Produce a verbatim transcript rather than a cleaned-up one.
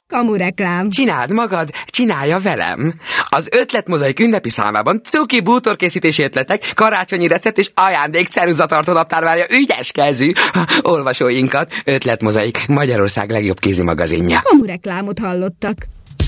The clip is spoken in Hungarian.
Kamureklám. Csináld magad, csinálja velem. Az Ötletmozaik ünnepi számában cuki bútorkészítési ötletek, karácsonyi recept és ajándék ceruzatartónaptár várja ügyes kezű olvasóinkat. Ötletmozaik, Magyarország legjobb kézi magazinja. Kamureklámot hallottak.